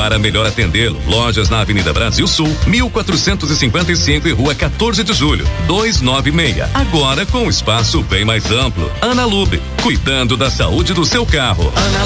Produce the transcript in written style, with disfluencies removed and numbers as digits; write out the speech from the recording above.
para melhor atendê-lo. Lojas na Avenida Brasil Sul, 1455 e Rua 14 de Julho, 296. Agora com um espaço bem mais amplo. Ana Lube, cuidando da saúde do seu carro.